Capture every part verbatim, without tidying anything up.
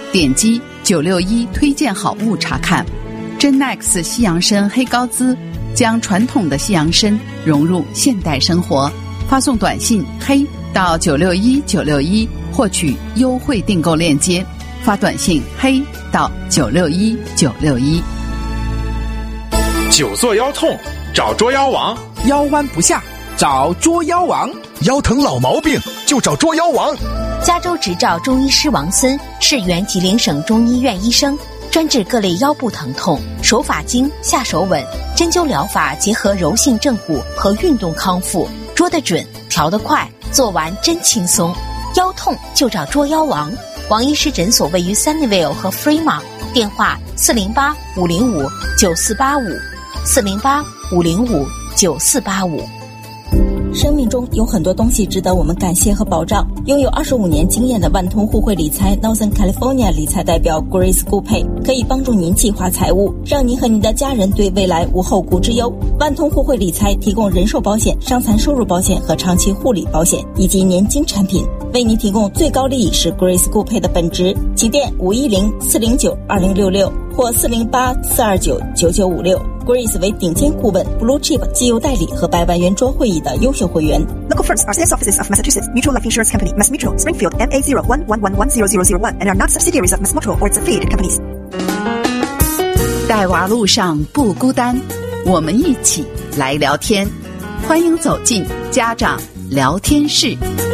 点击九六一推荐好物查看。真 Nex 西洋参黑高滋将传统的西洋参融入现代生活，发送短信黑到九六一九六一获取优惠订购链接，发短信黑到九六一九六一。 久坐腰痛找捉妖王， 腰弯不下找捉妖王， 腰疼老毛病就找捉妖王。 加州执照中医师王森是原吉林省中医院医生，专治各类腰部疼痛，手法精，下手稳，针灸疗法结合柔性正骨和运动康复，捉得准，调得快，做完真轻松。腰痛就找捉妖王。王医师诊所位于 Sunnyvale 和 Fremont， 电话四零八五零五九四八五，四零八五零五九四八五。 生命中有很多东西值得我们感谢和保障。拥有二十五年经验的万通互惠理财 Northern California 理财代表 Grace Gupay 可以帮助您计划财务，让您和您的家人对未来无后顾之忧。万通互惠理财提供人寿保险、伤残收入保险和长期护理保险以及年金产品，为您提供最高利益是 Grace Gupay 的本职。起电五一零四零九二零六六或四零八四二九九九五六。Grace 为顶尖顾问 Blue Chip 绩优代理和百万圆桌会议的优秀会员。 Local firms are sales offices of Massachusetts Mutual Life Insurance Company, Mass Mutual, Springfield, M A zero one one one one zero zero zero one, and are not subsidiaries of Mass Mutual or its affiliated companies. 带娃路上不孤单，我们一起来聊天。欢迎走进家长聊天室。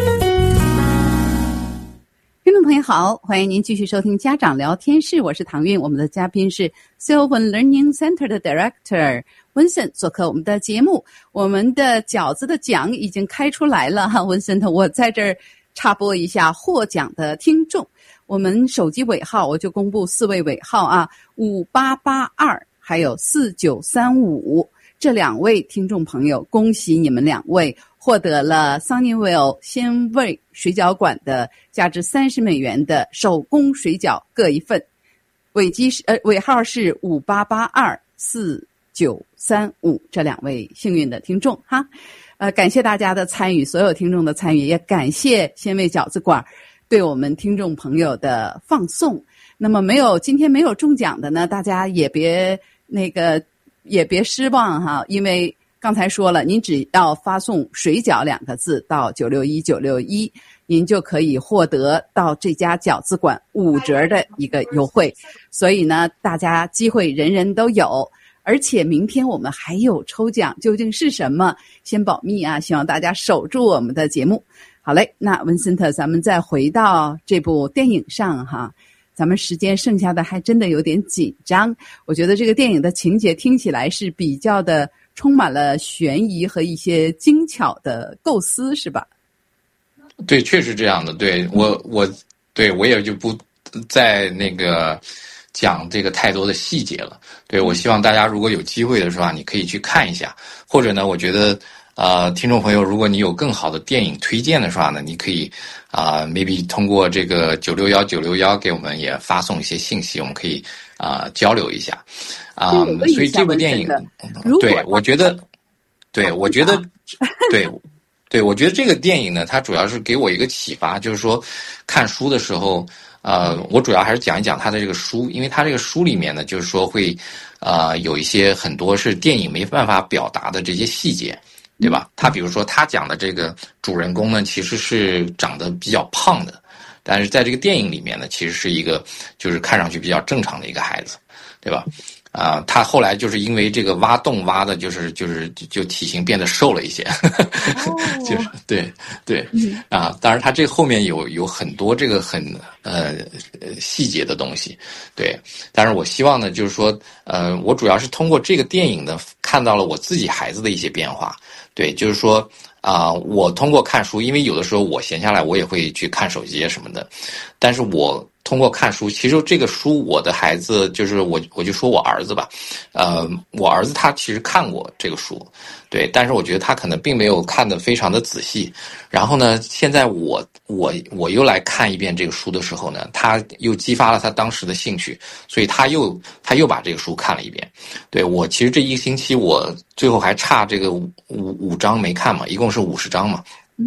听众朋友好，欢迎您继续收听家长聊天室，我是唐韵，我们的嘉宾是 Sylvan Learning Center 的 Director Vincent 做客我们的节目。我们的饺子的奖已经开出来了哈 Vincent， 我在这儿插播一下获奖的听众，我们手机尾号我就公布四位尾号啊，五八八二还有四九三五，这两位听众朋友，恭喜你们两位获得了 Sunnyvale 鲜味水饺馆的价值三十美元的手工水饺各一份，尾机是呃尾号是五八八二四九三五，这两位幸运的听众哈，呃，感谢大家的参与，所有听众的参与，也感谢鲜味饺子馆对我们听众朋友的放送。那么没有今天没有中奖的呢，大家也别那个也别失望哈，因为刚才说了，您只要发送水饺两个字到九六一九六一，您就可以获得到这家饺子馆五折的一个优惠。所以呢，大家机会人人都有，而且明天我们还有抽奖，究竟是什么？先保密啊，希望大家守住我们的节目。好嘞，那文森特，咱们再回到这部电影上哈。咱们时间剩下的还真的有点紧张，我觉得这个电影的情节听起来是比较的充满了悬疑和一些精巧的构思，是吧？ 对，确实这样的。对，我我对我也就不再那个讲这个太多的细节了。对，我希望大家如果有机会的时候，你可以去看一下，或者呢，我觉得呃，听众朋友，如果你有更好的电影推荐的话呢，你可以啊、呃、，maybe 通过这个九六幺九六幺给我们也发送一些信息，我们可以啊、呃、交流一下啊、呃。所以这部电影，对，我觉得，对，我觉得，对，对，我觉得这个电影呢，它主要是给我一个启发，就是说看书的时候，呃，我主要还是讲一讲它的这个书，因为它这个书里面呢，就是说会呃有一些很多是电影没办法表达的这些细节。对吧？他比如说他讲的这个主人公呢，其实是长得比较胖的，但是在这个电影里面呢，其实是一个就是看上去比较正常的一个孩子，对吧？啊、呃，他后来就是因为这个挖洞挖的，就是就是就体型变得瘦了一些，哦、就是对对啊，当然他这后面有有很多这个很呃细节的东西，对。但是我希望呢，就是说呃，我主要是通过这个电影呢，看到了我自己孩子的一些变化，对，就是说啊、呃，我通过看书，因为有的时候我闲下来我也会去看手机什么的，但是我。通过看书，其实这个书我的孩子就是我，我就说我儿子吧，呃，我儿子他其实看过这个书，对，但是我觉得他可能并没有看得非常的仔细。然后呢，现在我我我又来看一遍这个书的时候呢，他又激发了他当时的兴趣，所以他又他又把这个书看了一遍。对，我其实这一个星期我最后还差这个五五章没看嘛，一共是五十章嘛。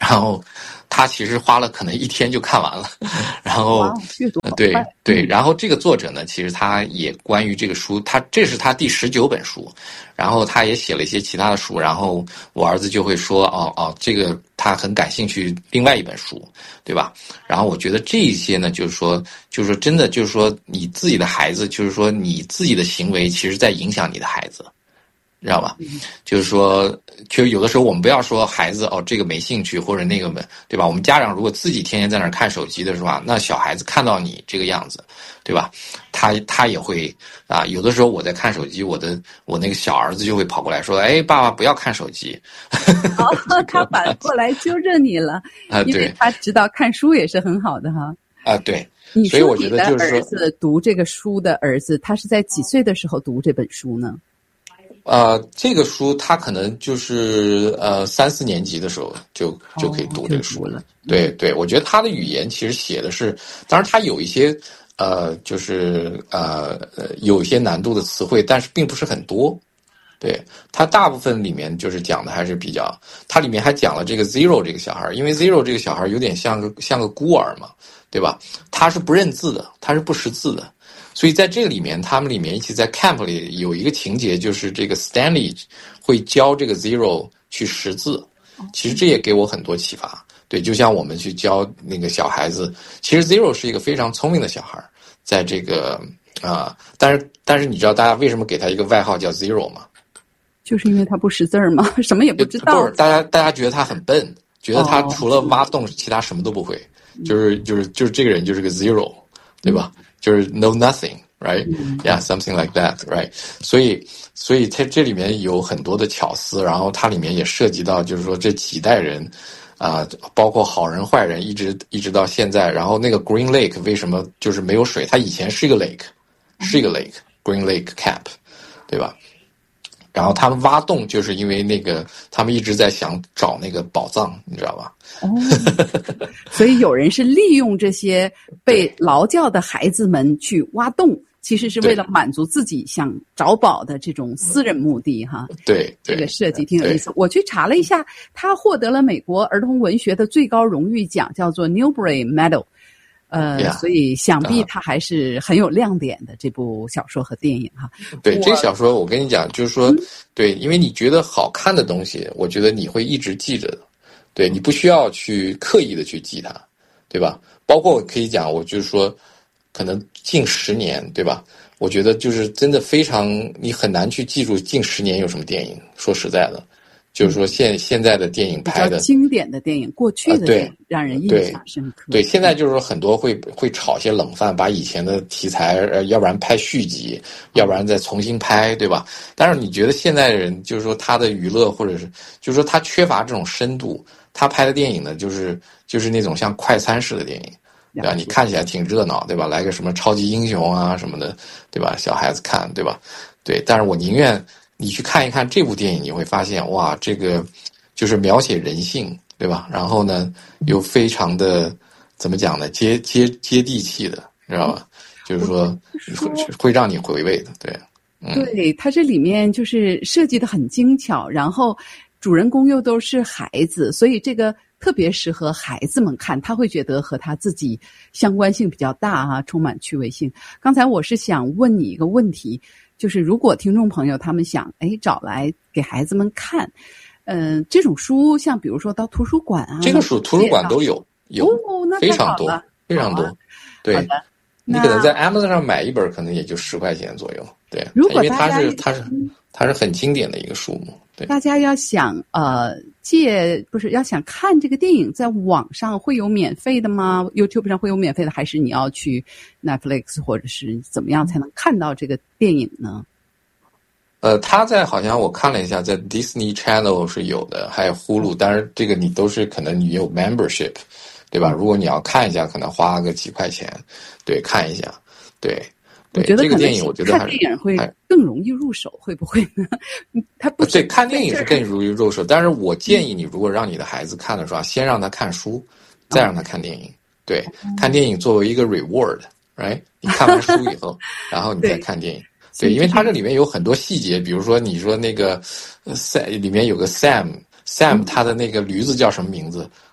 然后他其实花了可能一天就看完了，然后阅读好对快对，然后这个作者呢，其实他也关于这个书，他这是他第十九本书，然后他也写了一些其他的书，然后我儿子就会说，哦哦，这个他很感兴趣，另外一本书，对吧？然后我觉得这一些呢，就是说，就是说真的，就是说你自己的孩子，就是说你自己的行为，其实在影响你的孩子。知道吧？就是说，就有的时候我们不要说孩子哦，这个没兴趣或者那个没，对吧？我们家长如果自己天天在那儿看手机的时候啊，那小孩子看到你这个样子，对吧？他他也会啊，有的时候我在看手机，我的我那个小儿子就会跑过来说：“哎，爸爸不要看手机。” 哦，他反过来纠正你了啊， 因为他知道看书也是很好的哈。 啊，对。 你所以我觉得就是说， 儿子读这个书的儿子，他是在几岁的时候读这本书呢？ 呃，这个书他可能就是呃三四年级的时候就就可以读这个书了。哦、对对，我觉得他的语言其实写的是，当然他有一些呃就是呃有一些难度的词汇，但是并不是很多。对，他大部分里面就是讲的还是比较，他里面还讲了这个 Zero 这个小孩，因为 Zero 这个小孩有点像个像个孤儿嘛，对吧？他是不认字的，他是不识字的。所以在这个里面，他们里面一起在 camp 里有一个情节，就是这个 Stanley 会教这个 Zero 去识字。其实这也给我很多启发。对，就像我们去教那个小孩子，其实 Zero 是一个非常聪明的小孩，在这个啊、呃，但是但是你知道大家为什么给他一个外号叫 Zero 吗？ 就是因为他不识字吗？什么也不知道。 不是，大家大家觉得他很笨，觉得他除了挖洞，其他什么都不会。就是就是就是这个人就是个 Zero， 对吧？就是 know nothing, right? Yeah, something like that, right? 所以，所以它这里面有很多的巧思，然后它里面也涉及到，就是说这几代人，啊、呃，包括好人坏人，一直一直到现在。然后那个 Green Lake 为什么就是没有水？它以前是一个 lake， 是一个 lake, Green Lake Camp， 对吧？然后他们挖洞，就是因为那个他们一直在想找那个宝藏，你知道吧？ 哦，所以有人是利用这些被劳教的孩子们去挖洞，其实是为了满足自己想找宝的这种私人目的哈。 对， 这个设计挺有意思。我去查了一下，他获得了美国儿童文学的最高荣誉奖，叫做 Newbery Medal。呃， yeah, 所以想必它还是很有亮点的、uh, 这部小说和电影哈。 对，这个小说我跟你讲，就是说，嗯、对，因为你觉得好看的东西，我觉得你会一直记着的。对，你不需要去刻意的去记它，对吧？包括我可以讲，我就是说，可能近十年，对吧？我觉得就是真的非常，你很难去记住近十年有什么电影。说实在的。就是说现，现现在的电影拍的经典的电影，过去的电影让人印象深刻。 对，对现在就是说很多会会炒些冷饭，把以前的题材，呃，要不然拍续集，要不然再重新拍，对吧？但是你觉得现在的人，就是说他的娱乐，或者是就是说他缺乏这种深度，他拍的电影呢，就是就是那种像快餐式的电影，对吧？你看起来挺热闹，对吧？来个什么超级英雄啊什么的，对吧？小孩子看，对吧？对，但是我宁愿。你去看一看这部电影，你会发现，哇，这个就是描写人性，对吧？然后呢，又非常的怎么讲呢？接接接地气的，知道吧？就是说会会让你回味的，对。嗯、 对，它这里面就是设计的很精巧，然后主人公又都是孩子，所以这个特别适合孩子们看，他会觉得和他自己相关性比较大啊，充满趣味性。刚才我是想问你一个问题。就是如果听众朋友他们想哎找来给孩子们看，嗯、呃，这种书像比如说到图书馆啊， 这个书图书馆都有，有、 哦、那非常多，非常多。对，你可能在 Amazon 上买一本，可能也就十块钱左右。对， 如果因为它是它是它是很经典的一个书目。对， 大家要想呃借不是要想看这个电影，在网上会有免费的吗 ？YouTube 上会有免费的，还是你要去 Netflix 或者是怎么样才能看到这个电影呢？ 呃，他在好像我看了一下，在 Disney Channel 是有的，还有 Hulu， 当然这个你都是可能你有 membership， 对吧？如果你要看一下，可能花个几块钱，对，看一下，对。 我觉得这个电影，我觉得看电影会更容易入手，会不会呢？他不对，看电影是更容易入手，但是我建议你，如果让你的孩子看的时候，先让他看书，再让他看电影。对，看电影作为一个 reward，right？ 你看完书以后，然后你再看电影。对，因为它这里面有很多细节，比如说你说那个 Sam 里面有个 Sam，Sam 他的那个驴子叫什么名字？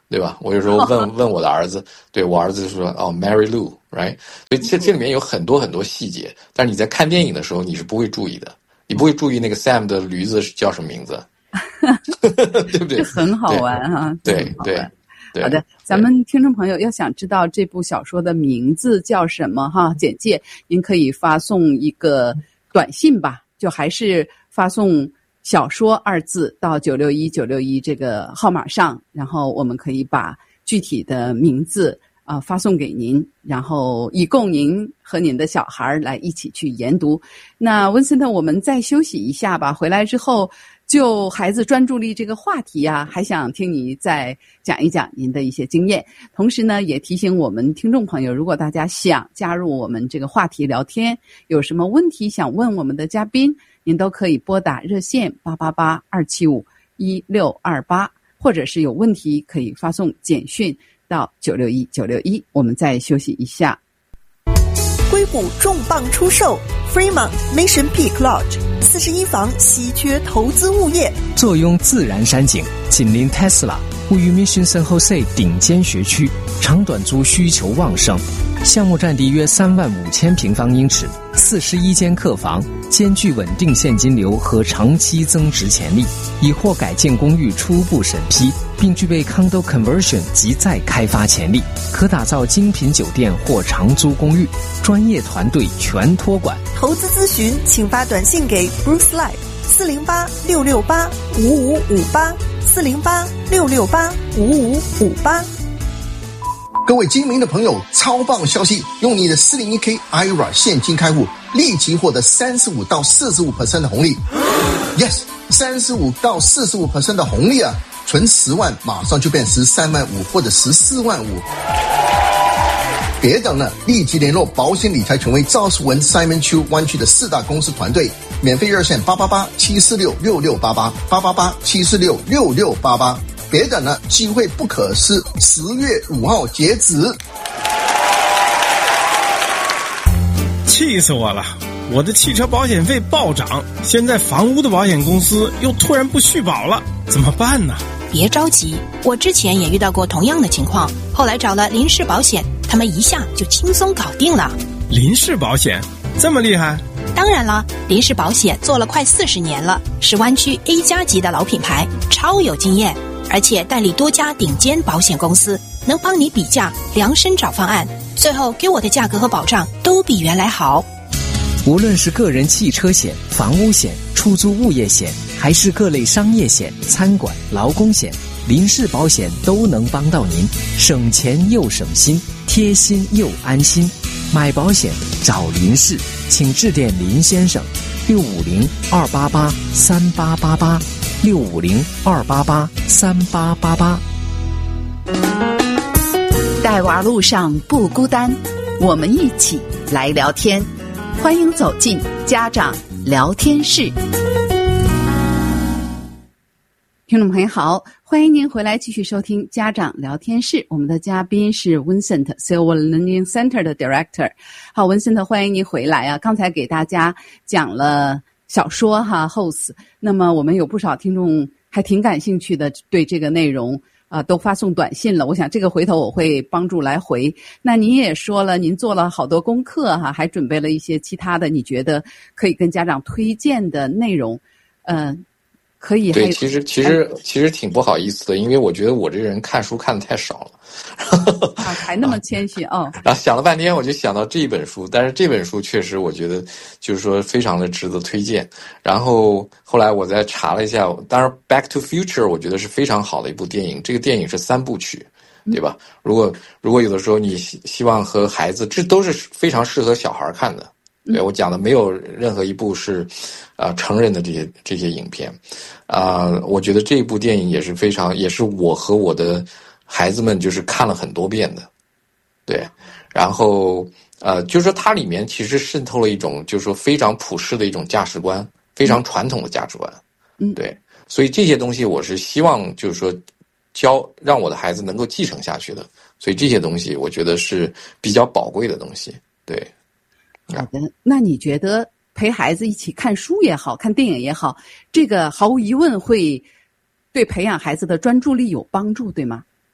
对吧？我有时候问问我的儿子，对我儿子说哦 ，Mary Lou，right？ 所以这这里面有很多很多细节，但是你在看电影的时候你是不会注意的，你不会注意那个 Sam 的驴子叫什么名字，对不对？ 这很好玩哈， 对对。 好的，咱们听众朋友要想知道这部小说的名字叫什么哈，简介，您可以发送一个短信吧，就还是发送小说二字到九六一九六一这个号码上，然后我们可以把具体的名字啊、呃、发送给您，然后以供您和您的小孩来一起去研读。那温森特，我们再休息一下吧，回来之后就孩子专注力这个话题啊，还想听你再讲一讲您的一些经验。同时呢，也提醒我们听众朋友，如果大家想加入我们这个话题聊天，有什么问题想问我们的嘉宾，您都可以拨打热线八八八二七五一六二八，或者是有问题可以发送简讯到九六一九六一。我们再休息一下。 硅谷重磅出售 Fremont Mission Peak Lodge 四十一房稀缺投资物业， 坐拥自然山景，紧邻 Tesla， 位于 Mission San Jose 顶尖学区，长短租需求旺盛。项目占地约三万五千平方英尺，四十一间客房，兼具稳定现金流和长期增值潜力，已获改建公寓初步审批，并具备 condo conversion 及再开发潜力，可打造精品酒店或长租公寓，专业团队全托管。 投资咨询请发短信给 Bruce Lai 四零八六六八五五五八 四零八六六八五五五八。 各位精明的朋友，超棒消息！用你的 四零一 K I R A 现金开户，立即获得 百分之三十五到百分之四十五 的红利。Yes， 百分之三十五到百分之四十五 的红利啊！存十万马上就变十三万五或者十四万五。别等了，立即联络保险理财权威赵世文 Simon Chu 湾区的四大公司团队，免费热线八八八七四六六六八八 八八八七四六六六八八。别等了，机会不可失，十月五号截止。 气死我了！我的汽车保险费暴涨，现在房屋的保险公司又突然不续保了，怎么办呢？ 别着急，我之前也遇到过同样的情况，后来找了林氏保险，他们一下就轻松搞定了。 林氏保险这么厉害？ 当然了，林氏保险做了快四十年了，是湾区 A 加级的老品牌，超有经验，而且代理多家顶尖保险公司，能帮你比价量身找方案，最后给我的价格和保障都比原来好。 无论是个人汽车险、房屋险、出租物业险，还是各类商业险、餐馆、劳工险，林氏保险都能帮到您，省钱又省心，贴心又安心。买保险找林氏，请致电林先生，六五零二八八三八八八，六五零二八八三八八八。 带娃路上不孤单，我们一起来聊天。欢迎走进家长聊天室。听众朋友好，欢迎您回来继续收听家长聊天室。我们的嘉宾是 Vincent Silver Learning Center 的 Director。好 Vincent， 欢迎您回来啊！刚才给大家讲了小说哈 House， 那么我们有不少听众还挺感兴趣的，对这个内容啊、呃、都发送短信了。我想这个回头我会帮助来回。那您也说了，您做了好多功课哈，还准备了一些其他的你觉得可以跟家长推荐的内容，嗯、呃。可以， 对，其实其实其实挺不好意思的，因为我觉得我这个人看书看的太少了， 啊，还那么谦虚哦。 然后想了半天，我就想到这一本书，但是这本书确实我觉得就是说非常的值得推荐。然后后来我再查了一下，当然《Back to Future》我觉得是非常好的一部电影，这个电影是三部曲，对吧？如果如果有的时候你希希望和孩子，这都是非常适合小孩看的。对，我讲的没有任何一部是，呃，成人的这些这些影片，啊、呃，我觉得这一部电影也是非常，也是我和我的孩子们就是看了很多遍的，对，然后呃，就是说它里面其实渗透了一种就是说非常普世的一种价值观，非常传统的价值观，嗯，对，所以这些东西我是希望就是说教让我的孩子能够继承下去的，所以这些东西我觉得是比较宝贵的东西，对。 好的，那你觉得陪孩子一起看书也好，看电影也好，这个毫无疑问会对培养孩子的专注力有帮助，对吗？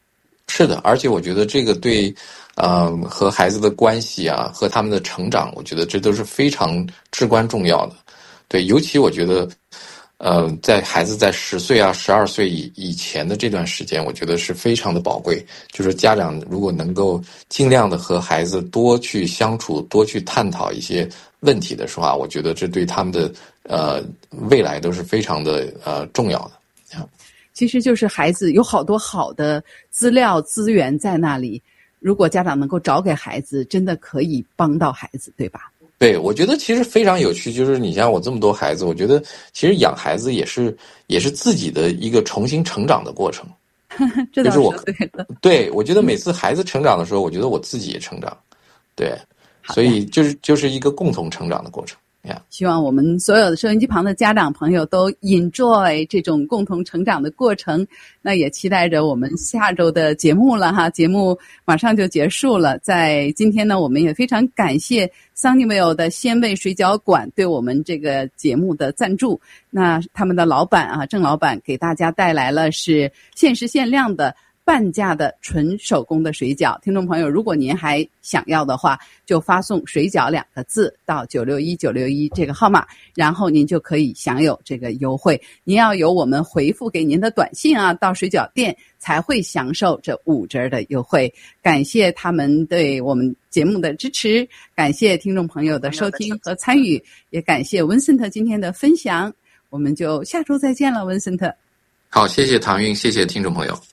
是的，而且我觉得这个对，呃，和孩子的关系啊，和他们的成长，我觉得这都是非常至关重要的。对，尤其我觉得，呃，在孩子在十岁啊、十二岁以以前的这段时间，我觉得是非常的宝贵。就是家长如果能够尽量的和孩子多去相处，多去探讨一些问题的时候啊，我觉得这对他们的呃未来都是非常的呃重要的。 其实就是孩子有好多好的资料资源在那里，如果家长能够找给孩子，真的可以帮到孩子，对吧？ 对，我觉得其实非常有趣，就是你像我这么多孩子，我觉得其实养孩子也是也是自己的一个重新成长的过程。 这倒是我对的。 对，我觉得每次孩子成长的时候，我觉得我自己也成长。对，所以就是就是一个共同成长的过程。 希望我们所有的收音机旁的家长朋友都 enjoy 这种共同成长的过程。那也期待着我们下周的节目了哈，节目马上就结束了。在今天呢，我们也非常感谢 Sunnyvale 的鲜味水饺馆对我们这个节目的赞助。那他们的老板啊，郑老板给大家带来了是限时限量的半价的纯手工的水饺。听众朋友，如果您还想要的话，就发送水饺两个字到九六一九六一这个号码，然后您就可以享有这个优惠。您要有我们回复给您的短信啊，到水饺店才会享受这五折的优惠。感谢他们对我们节目的支持，感谢听众朋友的收听和参与，也感谢文森特今天的分享。我们就下周再见了，文森特。 好，谢谢唐韵，谢谢听众朋友。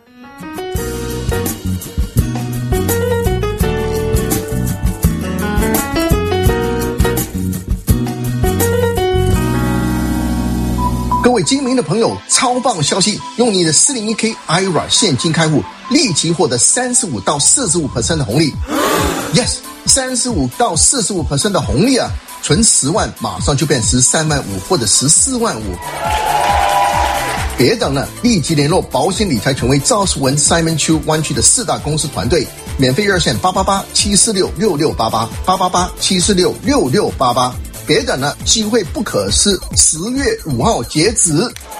各位精明的朋友，超棒消息！用你的四零一 K I R A 现金开户，立即获得三十五到四十五 percent 的红利。Yes， 三十五到四十五 percent 的红利啊！存十万，马上就变十三万五或者十四万五。别等了，立即联络保险理财权威赵世文 Simon Chu 湾区的四大公司团队，免费热线八八八七四六六六八八八八八七四六六六八八。别等了，机会不可失，十月五号截止。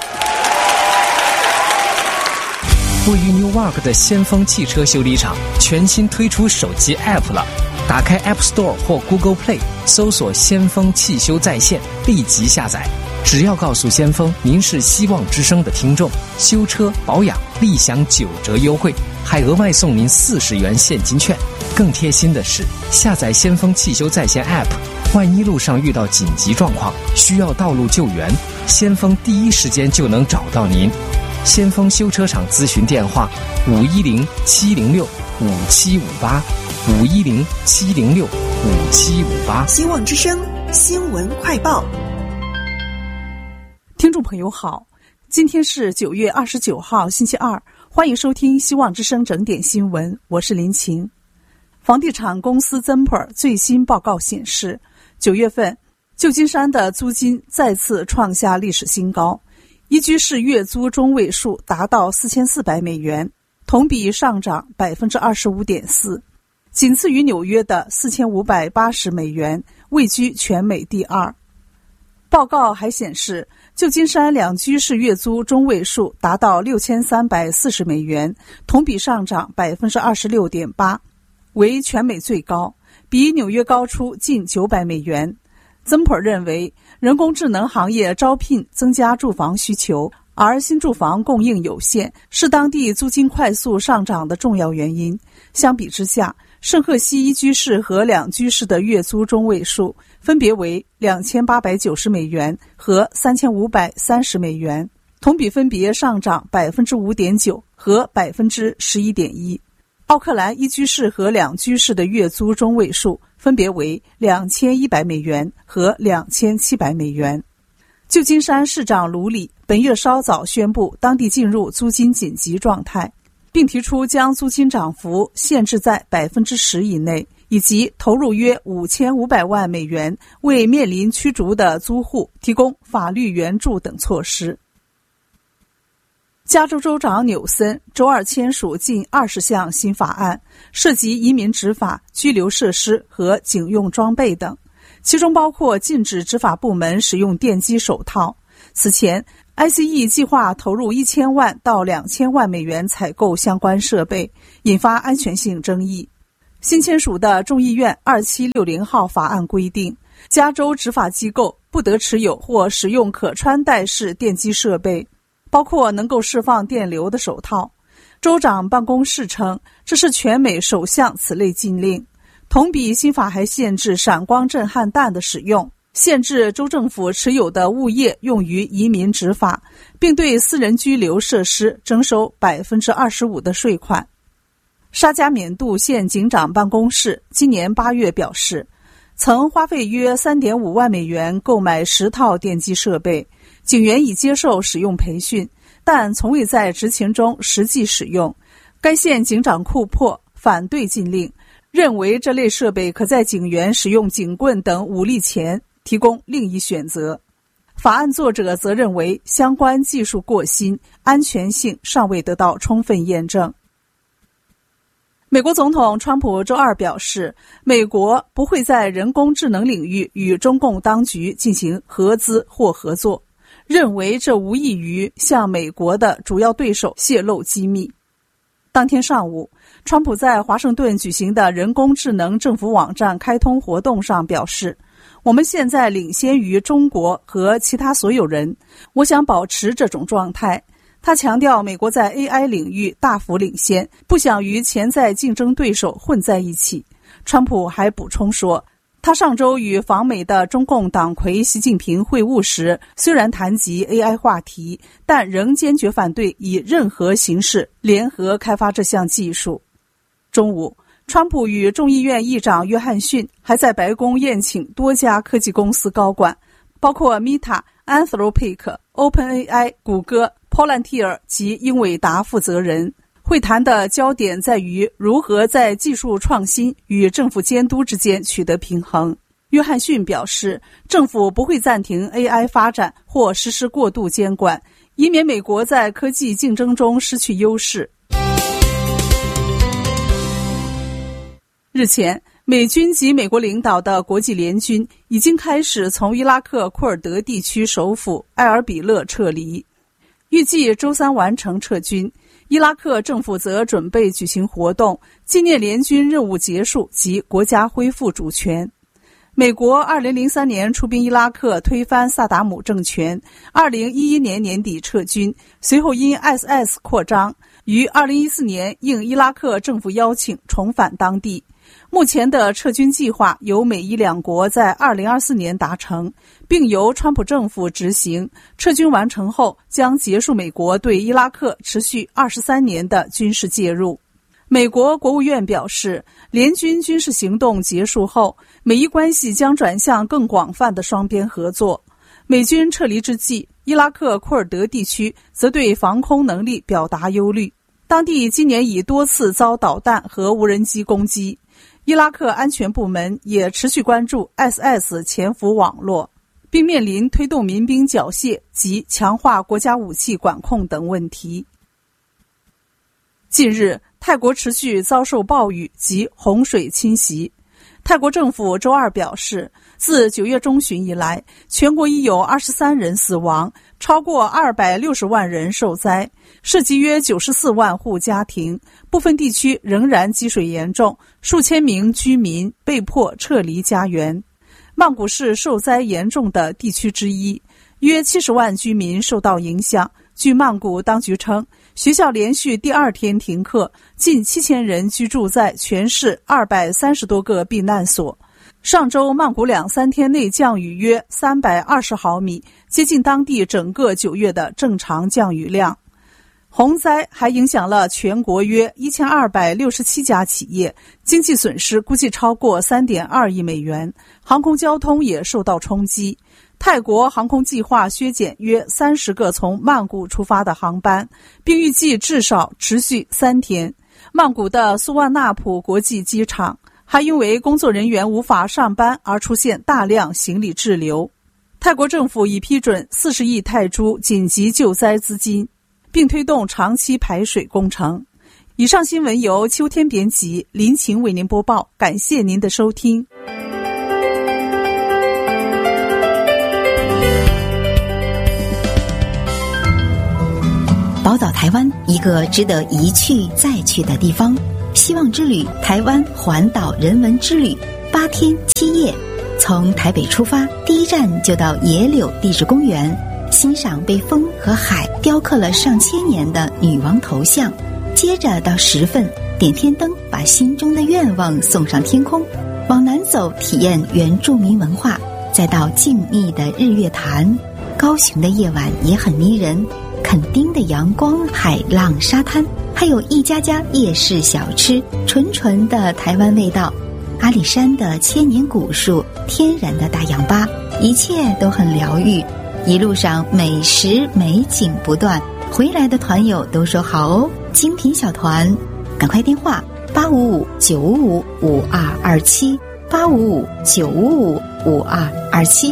位于 Newark 的先锋汽车修理厂全新推出手机 App 了，打开 App Store 或 Google Play， 搜索先锋汽修在线，立即下载。只要告诉先锋您是希望之声的听众，修车保养立享九折优惠，还额外送您四十元现金券。更贴心的是，下载先锋汽修在线 App， 万一路上遇到紧急状况需要道路救援，先锋第一时间就能找到您。先锋修车厂咨询电话五一零七零六五七五八五一零七零六五七五八。 希望之声新闻快报。 听众朋友好，今天是九月二十九号星期二，欢迎收听希望之声整点新闻，我是林晴。房地产公司 Zimper 最新报告显示，九月份旧金山的租金再次创下历史新高，一居室月租中位数达到四千四百美元，同比上涨 百分之二十五点四， 仅次于纽约的四千五百八十美元，位居全美第二。报告还显示，旧金山两居室月租中位数达到六千三百四十美元，同比上涨 百分之二十六点八， 为全美最高，比纽约高出近九百美元。曾普认为，人工智能行业招聘增加住房需求，而新住房供应有限，是当地租金快速上涨的重要原因。相比之下，圣赫西一居室和两居室的月租中位数分别为两千八百九十美元和三千五百三十美元，同比分别上涨 百分之五点九 和 百分之十一点一。奥克兰一居室和两居室的月租中位数分别为两千一百美元和两千七百美元。旧金山市长卢里本月稍早宣布当地进入租金紧急状态，并提出将租金涨幅限制在 百分之十 以内，以及投入约五千五百万美元为面临驱逐的租户提供法律援助等措施。加州州长纽森周二签署近二十项新法案，涉及移民执法、拘留设施和警用装备等，其中包括禁止执法部门使用电击手套。此前 I C E 计划投入一千万到两千万美元采购相关设备，引发安全性争议。新签署的众议院二七六零号法案规定，加州执法机构不得持有或使用可穿戴式电击设备，包括能够释放电流的手套。州长办公室称，这是全美首项此类禁令。同比新法还限制闪光震撼弹的使用，限制州政府持有的物业用于移民执法，并对私人居留设施征收 百分之二十五 的税款。沙加缅度县警长办公室今年八月表示，曾花费约 三点五万美元购买十套电击设备，警员已接受使用培训，但从未在执勤中实际使用。该县警长库珀反对禁令，认为这类设备可在警员使用警棍等武力前提供另一选择。法案作者则认为相关技术过新，安全性尚未得到充分验证。美国总统川普周二表示，美国不会在人工智能领域与中共当局进行合资或合作，认为这无异于向美国的主要对手泄露机密。当天上午，川普在华盛顿举行的人工智能政府网站开通活动上表示，我们现在领先于中国和其他所有人，我想保持这种状态。他强调美国在 A I 领域大幅领先，不想与潜在竞争对手混在一起。川普还补充说，他上周与访美的中共党魁习近平会晤时，虽然谈及 A I 话题，但仍坚决反对以任何形式联合开发这项技术。中午，川普与众议院议长约翰逊还在白宫宴请多家科技公司高管，包括 Meta、Anthropic、OpenAI、谷歌、Palantir 及英伟达负责人。会谈的焦点在于如何在技术创新与政府监督之间取得平衡。约翰逊表示，政府不会暂停 A I 发展或实施过度监管，以免美国在科技竞争中失去优势。日前，美军及美国领导的国际联军已经开始从伊拉克库尔德地区首府埃尔比勒撤离，预计周三完成撤军。伊拉克政府则准备举行活动，纪念联军任务结束及国家恢复主权。美国二零零三年出兵伊拉克推翻萨达姆政权，二零一一年年底撤军，随后因 I S I S 扩张，于二零一四年应伊拉克政府邀请重返当地。目前的撤军计划由美伊两国在二零二四年达成，并由川普政府执行。撤军完成后，将结束美国对伊拉克持续二十三年的军事介入。美国国务院表示，联军军事行动结束后，美伊关系将转向更广泛的双边合作。美军撤离之际，伊拉克库尔德地区则对防空能力表达忧虑，当地今年已多次遭导弹和无人机攻击。伊拉克安全部门也持续关注 I S I S 潜伏网络，并面临推动民兵缴械及强化国家武器管控等问题。近日，泰国持续遭受暴雨及洪水侵袭。泰国政府周二表示，自九月中旬以来，全国已有二十三人死亡，超过二百六十万人受灾，涉及约九十四万户家庭，部分地区仍然积水严重，数千名居民被迫撤离家园。曼谷是受灾严重的地区之一，约七十万居民受到影响。据曼谷当局称，学校连续第二天停课，近七千人居住在全市二百三十多个避难所。上周曼谷两三天内降雨约三百二十毫米，接近当地整个九月的正常降雨量。洪灾还影响了全国约一千二百六十七家企业，经济损失估计超过 三点二亿美元，航空交通也受到冲击。泰国航空计划削减约三十个从曼谷出发的航班，并预计至少持续三天。曼谷的苏万纳普国际机场还因为工作人员无法上班而出现大量行李滞留。泰国政府已批准四十亿泰铢紧急救灾资金，并推动长期排水工程。以上新闻由秋天编辑，林晴为您播报，感谢您的收听。 岛台湾，一个值得一去再去的地方。希望之旅台湾环岛人文之旅，八天七夜，从台北出发，第一站就到野柳地质公园，欣赏被风和海雕刻了上千年的女王头像。接着到十份点天灯，把心中的愿望送上天空。往南走，体验原住民文化，再到静谧的日月潭。高雄的夜晚也很迷人，垦丁的阳光、海浪、沙滩，还有一家家夜市小吃，纯纯的台湾味道。阿里山的千年古树，天然的大氧吧，一切都很疗愈。一路上美食美景不断，回来的团友都说好哦，精品小团，赶快电话八五五九五五五二二七八五五九五五五二二七。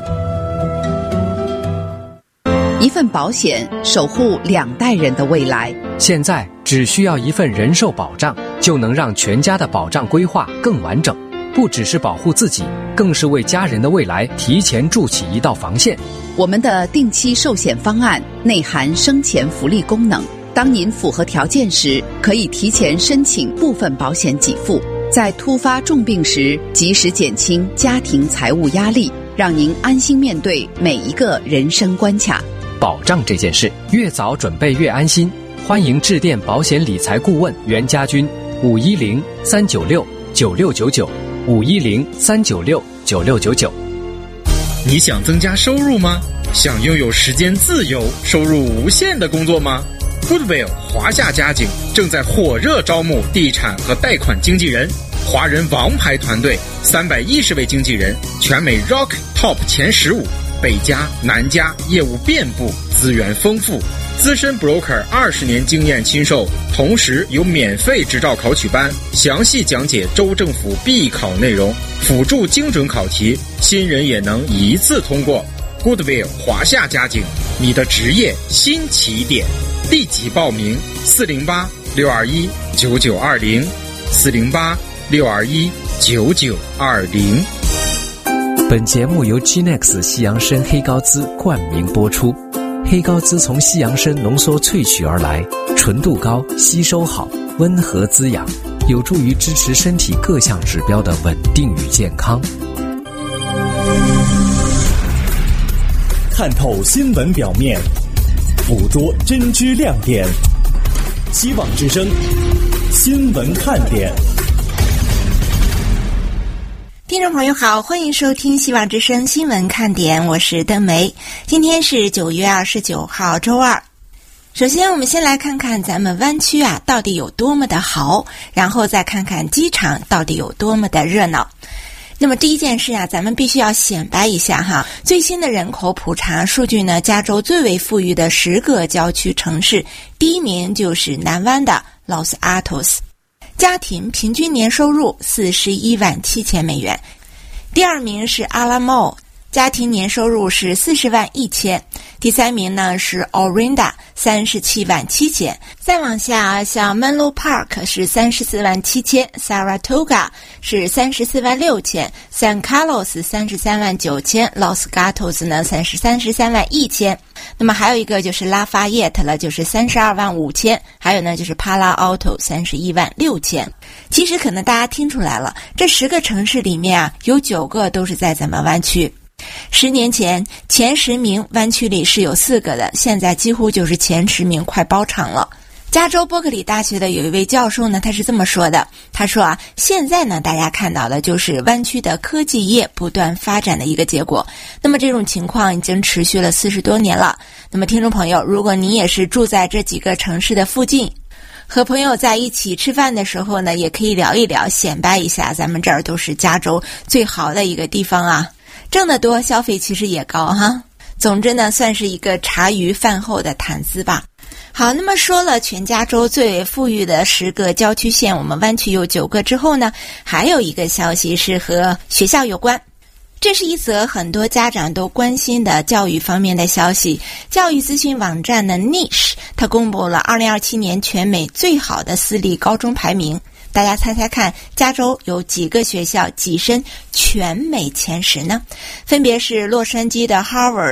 一份保险守护两代人的未来。 现在只需要一份人寿保障，就能让全家的保障规划更完整，不只是保护自己，更是为家人的未来提前筑起一道防线。 我们的定期寿险方案内含生前福利功能，当您符合条件时，可以提前申请部分保险给付，在突发重病时及时减轻家庭财务压力，让您安心面对每一个人生关卡。 保障这件事，越早准备越安心。欢迎致电保险理财顾问袁家军，五一零三九六九六九九，五一零三九六九六九九。 你想增加收入吗？想拥有时间自由、收入无限的工作吗？ Goodwill 华夏家景正在火热招募地产和贷款经纪人，华人王牌团队，三百一十位经纪人，全美 Rock Top 前十五，北加南加，业务遍布，资源丰富。资深 broker 二十年经验亲授，同时有免费执照考取班，详细讲解州政府必考内容，辅助精准考题，新人也能一次通过。Goodwill 华夏家景，你的职业新起点，立即报名四零八六二一九九二零四零八六二一九九二零。 本节目由 G N E X 西洋参黑高滋冠名播出。黑高滋从西洋参浓缩萃取而来，纯度高，吸收好，温和滋养，有助于支持身体各项指标的稳定与健康。 看透新闻表面，捕捉真知亮点。希望之声新闻看点。 听众朋友好，欢迎收听希望之声新闻看点，我是邓梅。今天是九月二十九号周二。首先我们先来看看咱们湾区啊到底有多么的好，然后再看看机场到底有多么的热闹。那么第一件事啊，咱们必须要显摆一下哈，最新的人口普查数据呢，加州最为富裕的十个郊区城市，第一名就是南湾的 Los Altos，家庭平均年收入四十一万七千美元。第二名是阿拉莫，家庭年收入是四十万一千。第三名呢是 Orinda， 三十七万七千。再往下，像 Menlo Park 是三十四万七千 ，Saratoga 是三十四万六千 ，San Carlos 三十三万九千 ，Los Gatos 呢三十三十三万一千。那么还有一个就是拉法叶特了，就是三十二万五千，还有呢就是帕拉奥特三十一万六千。其实可能大家听出来了，这十个城市里面啊，有九个都是在咱们湾区。十年前前十名湾区里是有四个的，现在几乎就是前十名快包场了。加州伯克利大学的有一位教授呢，他是这么说的，他说啊，现在呢大家看到的就是湾区的科技业不断发展的一个结果。那么这种情况已经持续了四十多年了。那么听众朋友，如果你也是住在这几个城市的附近，和朋友在一起吃饭的时候呢，也可以聊一聊，显摆一下咱们这儿都是加州最好的一个地方啊，挣得多，消费其实也高哈。总之呢，算是一个茶余饭后的谈资吧。好，那么说了全加州最为富裕的十个郊区县，我们湾区有九个之后呢，还有一个消息是和学校有关。这是一则很多家长都关心的教育方面的消息。教育咨询网站的 Niche 它公布了二零二七年全美最好的私立高中排名。大家猜猜看，加州有几个学校跻身全美前十呢？分别是洛杉矶的 Harvard、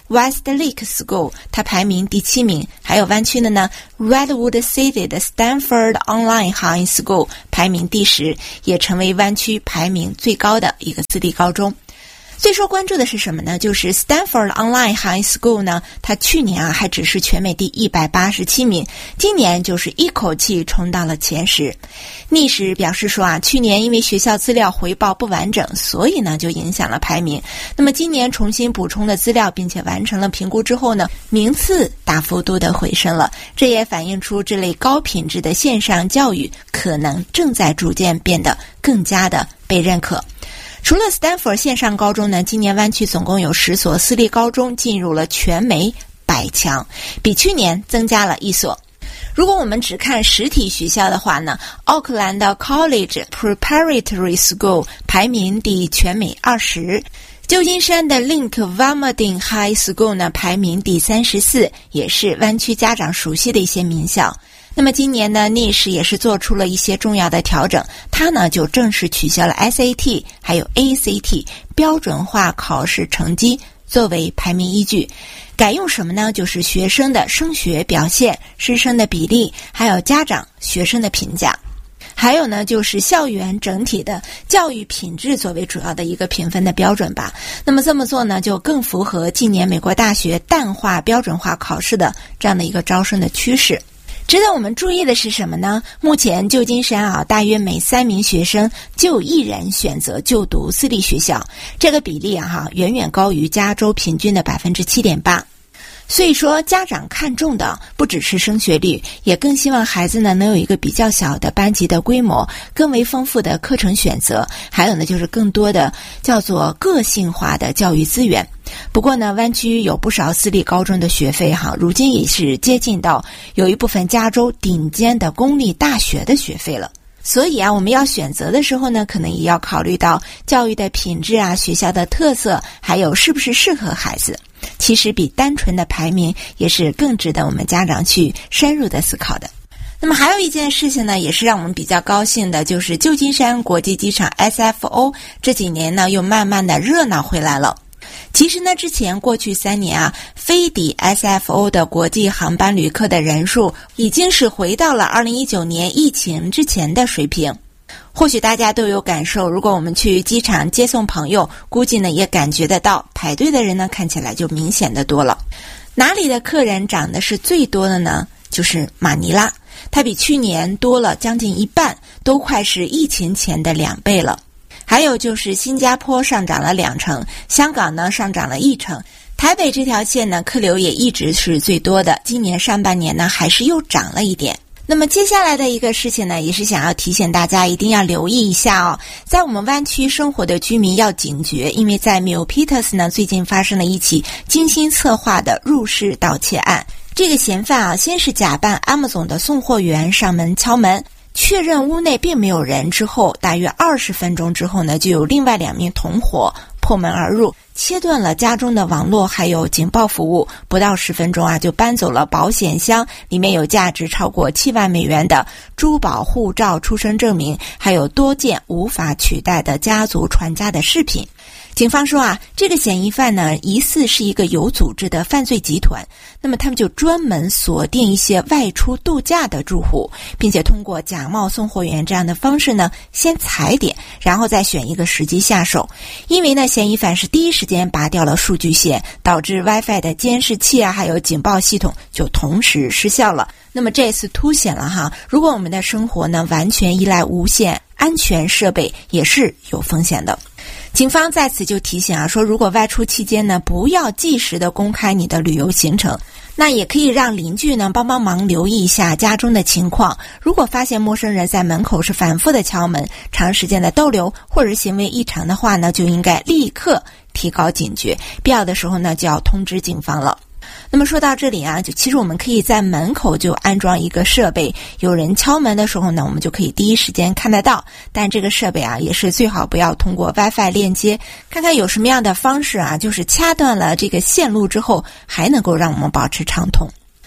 Westlake School 它排名第七名，还有湾区的呢 Redwood City 的 Stanford Online High School 排名第十，也成为湾区排名最高的一个私立高中。最受关注的是什么呢？就是 Stanford Online High School 呢，它去年啊还只是全美第一百八十七名，今年就是一口气冲到了前十。逆时表示说啊，去年因为学校资料回报不完整，所以呢就影响了排名。那么今年重新补充了资料，并且完成了评估之后呢，名次大幅度的回升了。这也反映出这类高品质的线上教育可能正在逐渐变得更加的被认可。除了 Stanford 线上高中呢，今年湾区总共有十所私立高中进入了全美百强，比去年增加了一所。如果我们只看实体学校的话呢，奥克兰的 College Preparatory School 排名第全美二十，旧金山的 Link Vamadin High School 呢排名第三十四，也是湾区家长熟悉的一些名校。那么今年呢 N I S 也是做出了一些重要的调整，它呢就正式取消了 S A T 还有 A C T 标准化考试成绩作为排名依据，改用什么呢？就是学生的升学表现、师生的比例，还有家长学生的评价。还有呢，就是校园整体的教育品质作为主要的一个评分的标准吧。那么这么做呢，就更符合近年美国大学淡化标准化考试的这样的一个招生的趋势。值得我们注意的是什么呢？目前旧金山啊，大约每三名学生就有一人选择就读私立学校，这个比例啊哈，远远高于加州平均的 百分之七点八。所以说家长看重的不只是升学率，也更希望孩子呢能有一个比较小的班级的规模，更为丰富的课程选择，还有呢就是更多的叫做个性化的教育资源。不过呢，湾区有不少私立高中的学费哈，如今也是接近到有一部分加州顶尖的公立大学的学费了。所以啊，我们要选择的时候呢，可能也要考虑到教育的品质啊、学校的特色，还有是不是适合孩子。其实比单纯的排名也是更值得我们家长去深入的思考的。那么还有一件事情呢，也是让我们比较高兴的，就是旧金山国际机场 S F O 这几年呢又慢慢的热闹回来了。其实呢，之前过去三年啊，飞抵 S F O 的国际航班旅客的人数已经是回到了二零一九年疫情之前的水平。或许大家都有感受，如果我们去机场接送朋友，估计呢也感觉得到排队的人呢看起来就明显的多了。哪里的客人涨的是最多的呢？就是马尼拉，它比去年多了将近一半，都快是疫情前的两倍了。还有就是新加坡上涨了两成，香港呢上涨了一成，台北这条线呢客流也一直是最多的，今年上半年呢还是又涨了一点。那么接下来的一个事情呢，也是想要提醒大家一定要留意一下哦，在我们湾区生活的居民要警觉，因为在 Milpitas 呢最近发生了一起精心策划的入室盗窃案。这个嫌犯啊，先是假扮 Amazon 的送货员上门敲门，确认屋内并没有人之后，大约二十分钟之后呢，就有另外两名同伙破门而入，切断了家中的网络还有警报服务，不到十分钟啊，就搬走了保险箱，里面有价值超过七万美元的珠宝、护照、出生证明，还有多件无法取代的家族传家的饰品。警方说啊，这个嫌疑犯呢，疑似是一个有组织的犯罪集团。那么他们就专门锁定一些外出度假的住户，并且通过假冒送货员这样的方式呢，先踩点，然后再选一个时机下手。因为呢，嫌疑犯是第一时间拔掉了数据线，导致 WiFi 的监视器啊，还有警报系统就同时失效了。那么这次凸显了哈，如果我们的生活呢完全依赖无线安全设备，也是有风险的。警方在此就提醒啊，说如果外出期间呢，不要即时的公开你的旅游行程，那也可以让邻居呢帮帮忙留意一下家中的情况。如果发现陌生人在门口是反复的敲门、长时间的逗留或者行为异常的话呢，就应该立刻提高警觉，必要的时候呢就要通知警方了。那么说到这里啊，就其实我们可以在门口就安装一个设备，有人敲门的时候呢，我们就可以第一时间看得到。但这个设备啊，也是最好不要通过 WiFi 链接，看看有什么样的方式啊，就是掐断了这个线路之后，还能够让我们保持畅通。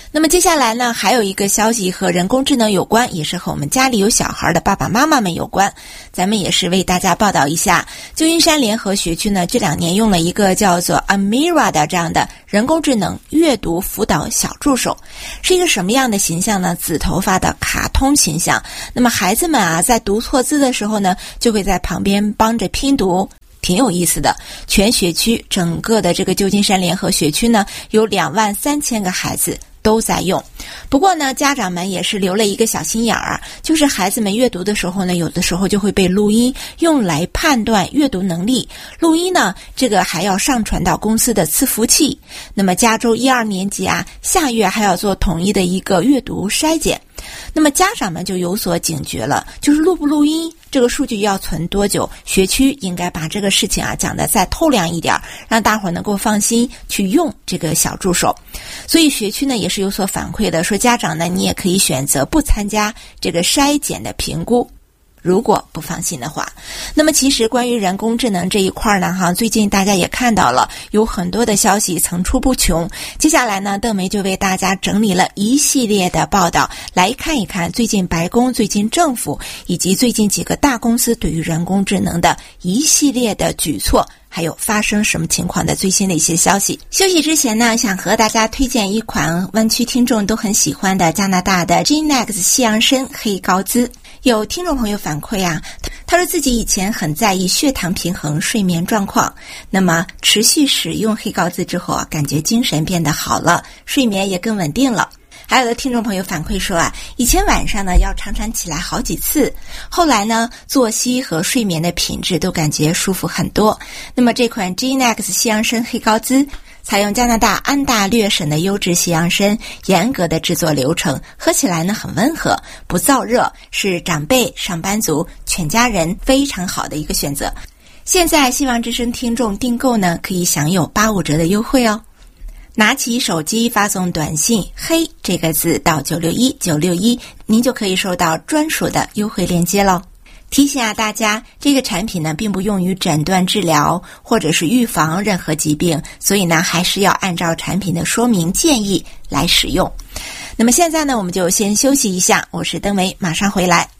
那么接下来呢，还有一个消息和人工智能有关，也是和我们家里有小孩的爸爸妈妈们有关。咱们也是为大家报道一下，旧金山联合学区呢，这两年用了一个叫做 Amira 的这样的人工智能阅读辅导小助手，是一个什么样的形象呢？紫头发的卡通形象。那么孩子们啊，在读错字的时候呢，就会在旁边帮着拼读。挺有意思的，全学区整个的这个旧金山联合学区呢，有两万三千个孩子都在用。不过呢，家长们也是留了一个小心眼儿，就是孩子们阅读的时候呢，有的时候就会被录音用来判断阅读能力。录音呢，这个还要上传到公司的伺服器。那么加州一二年级啊，下月还要做统一的一个阅读筛检。那么家长们就有所警觉了，就是录不录音，这个数据要存多久，学区应该把这个事情啊讲得再透亮一点，让大伙儿能够放心去用这个小助手。所以学区呢也是有所反馈的，说家长呢你也可以选择不参加这个筛检的评估。如果不放心的话，那么其实关于人工智能这一块呢，哈，最近大家也看到了，有很多的消息层出不穷。接下来呢，邓梅就为大家整理了一系列的报道，来看一看最近白宫、最近政府以及最近几个大公司对于人工智能的一系列的举措，还有发生什么情况的最新的一些消息。休息之前呢，想和大家推荐一款湾区听众都很喜欢的加拿大的 Genex 西洋参黑高滋。有听众朋友反馈啊，他说自己以前很在意血糖平衡、睡眠状况，那么持续使用黑高滋之后啊，感觉精神变得好了，睡眠也更稳定了。还有的听众朋友反馈说啊，以前晚上呢要常常起来好几次，后来呢作息和睡眠的品质都感觉舒服很多。那么这款 Genex 西洋参黑高滋采用加拿大安大略省的优质西洋参，严格的制作流程，喝起来呢很温和，不燥热，是长辈、上班族、全家人非常好的一个选择。现在希望之声听众订购呢，可以享有八五折的优惠哦。拿起手机发送短信黑这个字到九六一九六一，您就可以收到专属的优惠链接咯。提醒啊大家，这个产品呢并不用于诊断治疗或者是预防任何疾病，所以呢还是要按照产品的说明建议来使用。那么现在呢我们就先休息一下，我是邓梅，马上回来。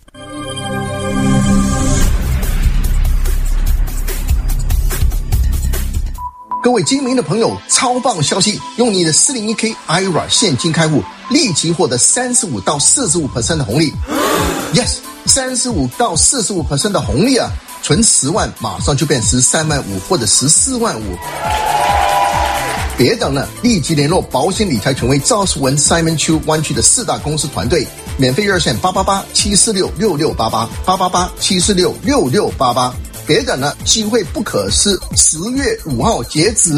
各位精明的朋友，超棒消息！用你的四零一 K I R A 现金开户，立即获得三十五到四十五 percent 的红利。Yes， 三十五到四十五 percent 的红利啊！存十万，马上就变十三万五或者十四万五。别等了，立即联络保险理财权威赵世文 Simon Chu 湾区的四大公司团队，免费热线八八八七四六六六八八八八八七四六六六八八。别等了，机会不可失，十月五号截止。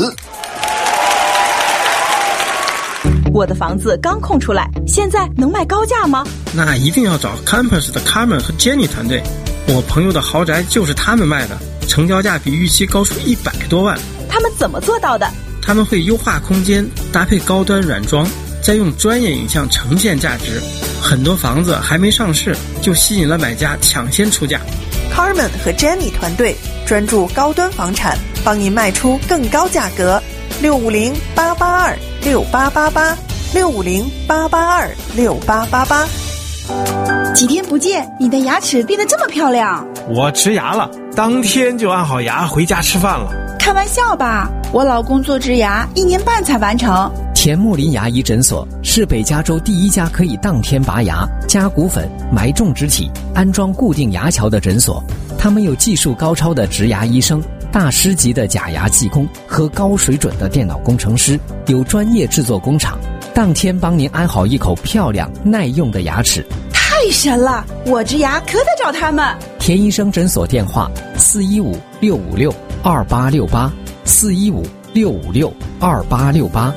我的房子刚空出来，现在能卖高价吗？ 那一定要找 Campus 的 Carmen 和 Jenny 团队，我朋友的豪宅就是他们卖的，成交价比预期高出一百多万。 他们怎么做到的？ 他们会优化空间，搭配高端软装，再用专业影像呈现价值。很多房子还没上市，就吸引了买家抢先出价。 Carmen 和 Jenny 团队专注高端房产，帮您卖出更高价格。六五零八八二六八八八，六五零八八二六八八八。 几天不见，你的牙齿变得这么漂亮。 我植牙了，当天就安好牙回家吃饭了。 开玩笑吧，我老公做植牙一年半才完成。 田木林牙医诊所是北加州第一家可以当天拔牙、加骨粉、埋种植体、安装固定牙桥的诊所。他们有技术高超的植牙医生、大师级的假牙技工和高水准的电脑工程师，有专业制作工厂，当天帮您安好一口漂亮耐用的牙齿。 太神了，我植牙可得找他们。 田医生诊所电话四一五六五六二八六八，四一五六五六二八六八。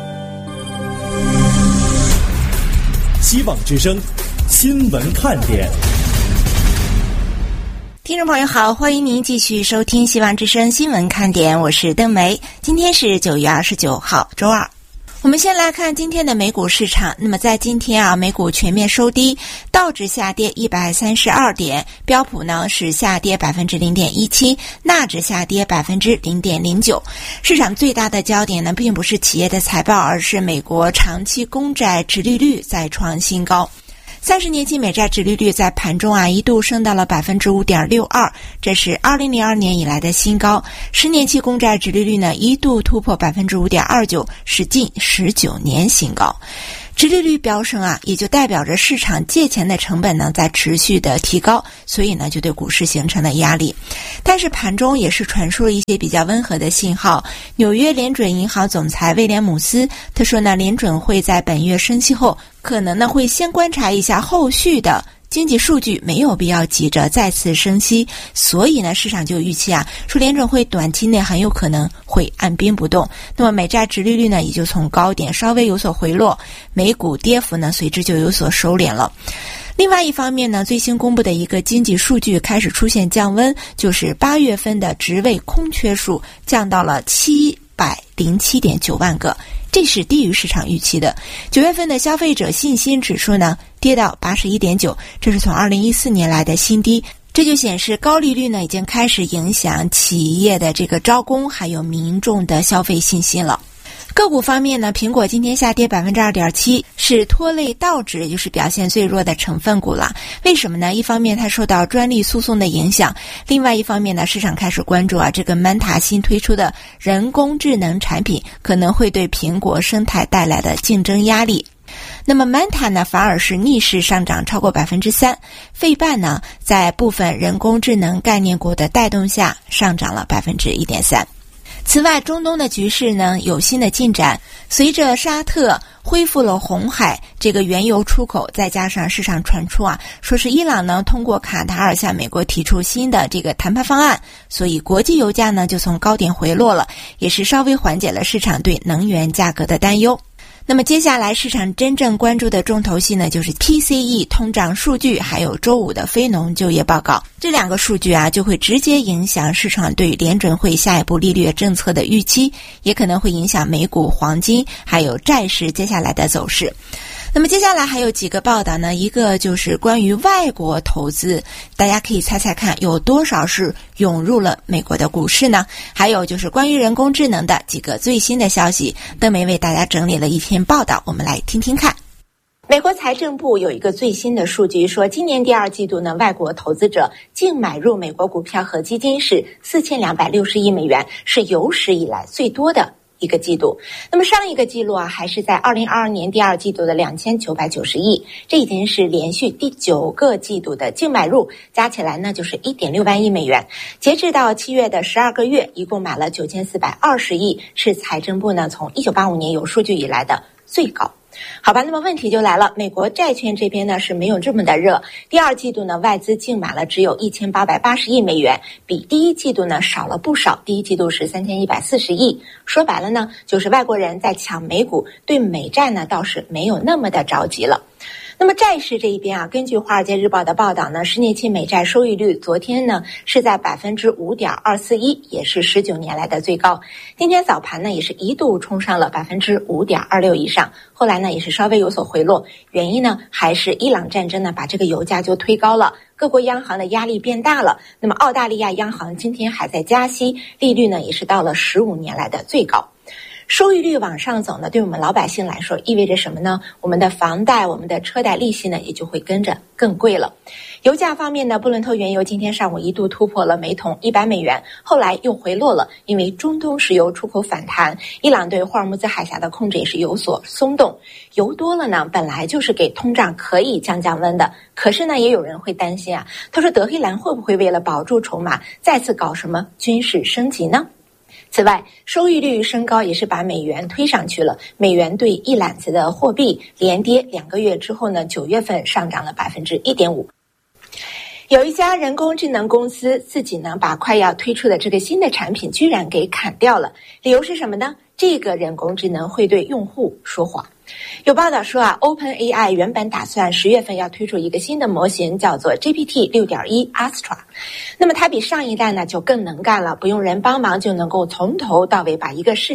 希望之声新闻看点。 听众朋友好，欢迎您继续收听希望之声新闻看点，我是邓梅。今天是九月二十九号，周二。 我们先来看今天的美股市场。那么在今天啊，美股全面收低，道指下跌一百三十二点，标普呢是下跌百分之零点一七，纳指下跌百分之零点零九。市场最大的焦点呢，并不是企业的财报，而是美国长期公债殖利率再创新高。三十年期美债殖利率在盘中啊一度升到了百分之五点六二，这是二零零二年以来的新高。十年期公债殖利率呢一度突破百分之五点二九，是近十九年新高。殖利率飙升啊，也就代表着市场借钱的成本呢在持续的提高，所以呢就对股市形成了压力。但是盘中也是传出了一些比较温和的信号。纽约联准银行总裁威廉姆斯他说呢，联准会在本月升息后，可能呢会先观察一下后续的经济数据，没有必要急着再次升息，所以呢，市场就预期啊，说联准会短期内很有可能会按兵不动。那么美债殖利率呢，也就从高点稍微有所回落，美股跌幅呢随之就有所收敛了。另外一方面呢，最新公布的一个经济数据开始出现降温，就是八月份的职位空缺数降到了七百零七点九万个。这是低于市场预期的。九月份的消费者信心指数呢跌到 八十一点九， 这是从二零一四年来的新低。这就显示高利率呢已经开始影响企业的这个招工还有民众的消费信心了。个股方面呢，苹果今天下跌 百分之二点七， 是拖累道指，也就是表现最弱的成分股了。为什么呢？一方面它受到专利诉讼的影响，另外一方面呢，市场开始关注啊，这个 Meta 新推出的人工智能产品可能会对苹果生态带来的竞争压力。那么 Meta 呢反而是逆势上涨超过 百分之三， 费半呢在部分人工智能概念股的带动下上涨了 百分之一点三。此外，中东的局势呢有新的进展，随着沙特恢复了红海这个原油出口，再加上市场传出啊，说是伊朗呢通过卡塔尔向美国提出新的这个谈判方案，所以国际油价呢就从高点回落了，也是稍微缓解了市场对能源价格的担忧。那么接下来市场真正关注的重头戏呢，就是 P C E 通胀数据，还有周五的非农就业报告。这两个数据啊，就会直接影响市场对联准会下一步利率政策的预期，也可能会影响美股、黄金还有债市接下来的走势。那么接下来还有几个报道呢，一个就是关于外国投资，大家可以猜猜看有多少是涌入了美国的股市呢？还有就是关于人工智能的几个最新的消息，邓梅为大家整理了一篇报道，我们来听听看。美国财政部有一个最新的数据说，今年第二季度呢，外国投资者净买入美国股票和基金是四千两百六十亿美元，是有史以来最多的一个季度。那么上一个记录啊，还是在二零二二年第二季度的两千九百九十亿，这已经是连续第九个季度的净买入，加起来呢就是 一点六万亿美元。截至到七月的十二个月，一共买了九千四百二十亿，是财政部呢从一九八五年有数据以来的最高。好吧，那么问题就来了，美国债券这边呢是没有这么的热，第二季度呢外资净买了只有一千八百八十亿美元，比第一季度呢少了不少，第一季度是三千一百四十亿。说白了呢，就是外国人在抢美股，对美债呢倒是没有那么的着急了。那么债市这一边啊，根据华尔街日报的报道呢，十年期美债收益率昨天呢是在 百分之五点二四一， 也是十九年来的最高。今天早盘呢也是一度冲上了 百分之五点二六 以上，后来呢也是稍微有所回落，原因呢还是伊朗战争呢把这个油价就推高了，各国央行的压力变大了。那么澳大利亚央行今天还在加息，利率呢也是到了十五年来的最高。收益率往上走呢，对我们老百姓来说意味着什么呢？我们的房贷、我们的车贷利息呢，也就会跟着更贵了。油价方面呢，布伦特原油今天上午一度突破了每桶一百美元，后来又回落了，因为中东石油出口反弹，伊朗对霍尔木兹海峡的控制也是有所松动。油多了呢，本来就是给通胀可以降降温的，可是呢，也有人会担心啊，他说德黑兰会不会为了保住筹码，再次搞什么军事升级呢？此外，收益率升高也是把美元推上去了，美元对一揽子的货币连跌两个月之后呢，九月份上涨了 百分之一点五。有一家人工智能公司自己呢把快要推出的这个新的产品居然给砍掉了，理由是什么呢？这个人工智能会对用户说谎。有报道说啊 OpenAI 原本打算十月份要推出一个新的模型，叫做 G P T 六点一 Astra。 那么它比上一代呢就更能干了，不用人帮忙就能够从头到尾把一个事情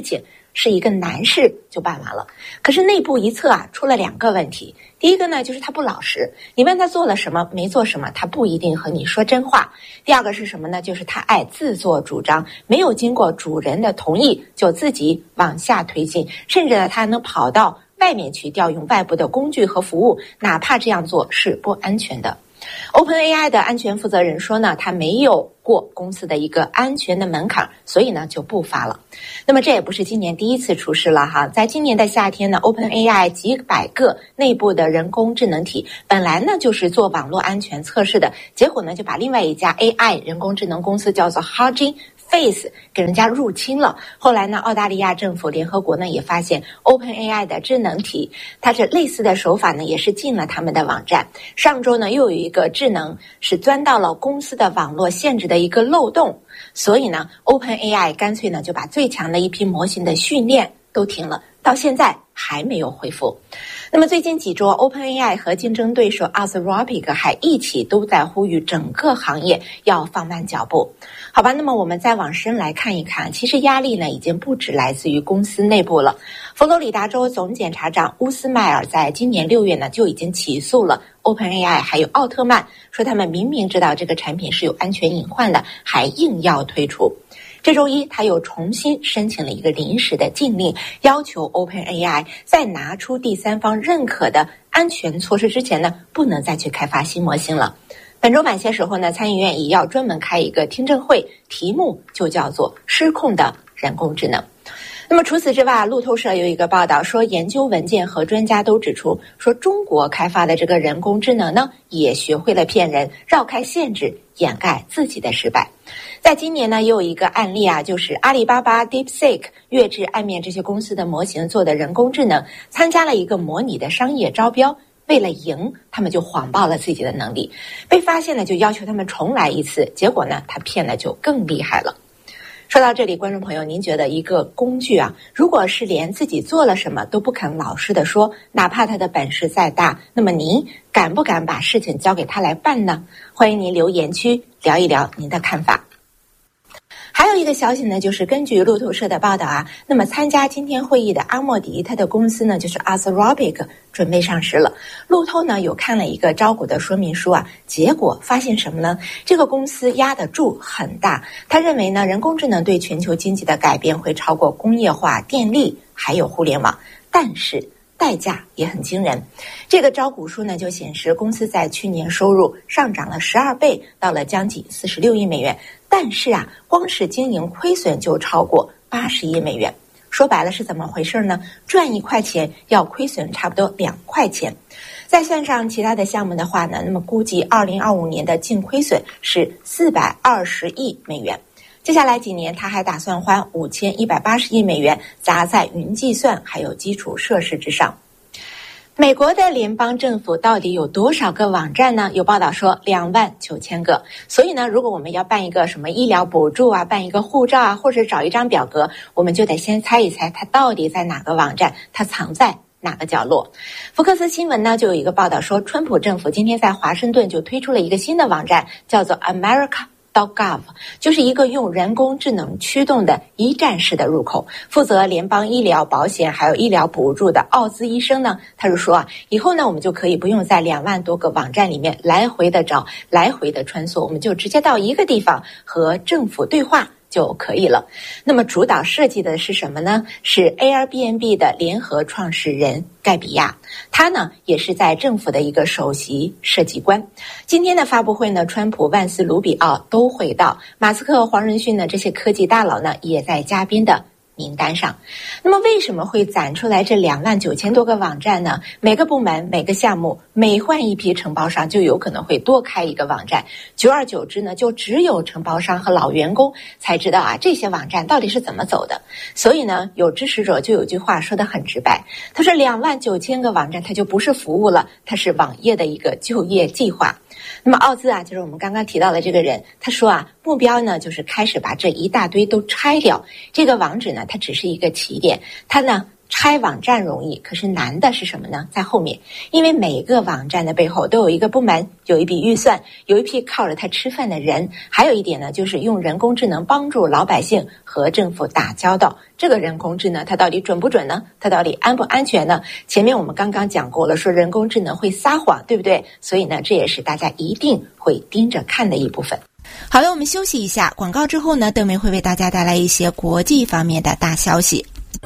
是一个男士就办完了。可是内部一测啊，出了两个问题。第一个呢，就是他不老实，你问他做了什么没做什么，他不一定和你说真话。第二个是什么呢？就是他爱自作主张，没有经过主人的同意就自己往下推进，甚至呢他还能跑到外面去调用外部的工具和服务，哪怕这样做是不安全的。OpenAI 的安全负责人说呢，他没有过公司的一个安全的门槛，所以呢就不发了。那么这也不是今年第一次出事了哈，在今年的夏天呢 ，OpenAI 几百个内部的人工智能体本来呢就是做网络安全测试的，结果呢就把另外一家 A I 人工智能公司叫做 Hugging Face 给人家入侵了。后来呢，澳大利亚政府、联合国呢也发现 OpenAI 的智能体，它这类似的手法呢也是进了他们的网站。上周呢又有一个智能是钻到了公司的网络限制的一个漏洞，所以呢 OpenAI 干脆呢就把最强的一批模型的训练都停了，到现在还没有恢复。那么最近几周 OpenAI 和竞争对手 Anthropic 还一起都在呼吁整个行业要放慢脚步。好吧，那么我们再往深来看一看，其实压力呢已经不只来自于公司内部了。佛罗里达州总检察长乌斯迈尔在今年六月呢就已经起诉了 OpenAI 还有奥特曼，说他们明明知道这个产品是有安全隐患的，还硬要推出。这周一他又重新申请了一个临时的禁令，要求 OpenAI 在拿出第三方认可的安全措施之前呢，不能再去开发新模型了。本周晚些时候呢，参议院也要专门开一个听证会，题目就叫做失控的人工智能。那么除此之外，路透社有一个报道说，研究文件和专家都指出，说中国开发的这个人工智能呢，也学会了骗人，绕开限制，掩盖自己的失败。在今年呢，也有一个案例啊，就是阿里巴巴 DeepSeek 月至暗面这些公司的模型做的人工智能，参加了一个模拟的商业招标，为了赢，他们就谎报了自己的能力，被发现了就要求他们重来一次，结果呢，他骗的就更厉害了。说到这里，观众朋友，您觉得一个工具啊，如果是连自己做了什么都不肯老实的说，哪怕他的本事再大，那么您敢不敢把事情交给他来办呢？欢迎您留言区聊一聊您的看法。还有一个消息呢，就是根据路透社的报道啊，那么参加今天会议的阿莫迪，他的公司呢就是 Anthropic 准备上市了。路透呢有看了一个招股的说明书啊，结果发现什么呢？这个公司压得住很大，他认为呢，人工智能对全球经济的改变会超过工业化、电力还有互联网，但是代价也很惊人。这个招股书呢就显示，公司在去年收入上涨了十二倍，到了将近四十六亿美元。但是啊，光是经营亏损就超过八十亿美元。说白了是怎么回事呢？赚一块钱要亏损差不多两块钱。再算上其他的项目的话呢，那么估计二零二五年的净亏损是四百二十亿美元。接下来几年他还打算花五千一百八十亿美元砸在云计算还有基础设施之上。美国的联邦政府到底有多少个网站呢？有报道说两万九千个。所以呢，如果我们要办一个什么医疗补助啊，办一个护照啊，或者找一张表格，我们就得先猜一猜它到底在哪个网站，它藏在哪个角落。福克斯新闻呢就有一个报道说，川普政府今天在华盛顿就推出了一个新的网站，叫做 America .gov， 就是一个用人工智能驱动的一站式的入口。负责联邦医疗保险还有医疗补助的奥兹医生呢，他是说啊，以后呢我们就可以不用在两万多个网站里面来回的找，来回的穿梭，我们就直接到一个地方和政府对话就可以了。那么主导设计的是什么呢？是 Airbnb 的联合创始人盖比亚，他呢也是在政府的一个首席设计官。今天的发布会呢，川普、万斯、卢比奥都会到，马斯克、黄仁勋呢这些科技大佬呢也在嘉宾的名单上。那么为什么会攒出来这两万九千多个网站呢？每个部门每个项目每换一批承包商就有可能会多开一个网站，久而久之呢，就只有承包商和老员工才知道啊这些网站到底是怎么走的。所以呢，有支持者就有句话说得很直白，他说两万九千个网站它就不是服务了，它是网页的一个就业计划。那么奥兹啊，就是我们刚刚提到的这个人，他说啊，目标呢就是开始把这一大堆都拆掉。这个网址呢，它只是一个起点，它呢拆网站容易，可是难的是什么呢？在后面，因为每个网站的背后都有一个部门，有一笔预算，有一批靠着它吃饭的人。还有一点呢，就是用人工智能帮助老百姓和政府打交道。这个人工智能它到底准不准呢？它到底安不安全呢？前面我们刚刚讲过了，说人工智能会撒谎，对不对？所以呢，这也是大家一定会盯着看的一部分。 好了，我们休息一下，广告之后呢，邓梅会为大家带来一些国际方面的大消息。